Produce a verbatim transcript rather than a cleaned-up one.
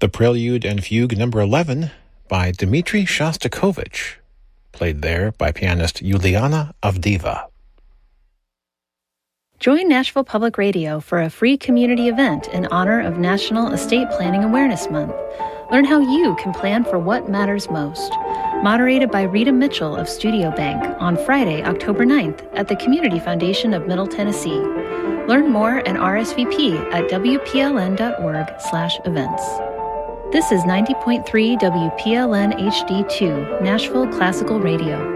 The Prelude and Fugue number eleven by Dmitri Shostakovich, played there by pianist Yuliana Avdeeva. Join Nashville Public Radio for a free community event in honor of National Estate Planning Awareness Month. Learn how you can plan for what matters most. Moderated by Rita Mitchell of Studio Bank on Friday, October ninth at the Community Foundation of Middle Tennessee. Learn more and R S V P at W P L N dot org slash events. This is ninety point three W P L N H D two, Nashville Classical Radio.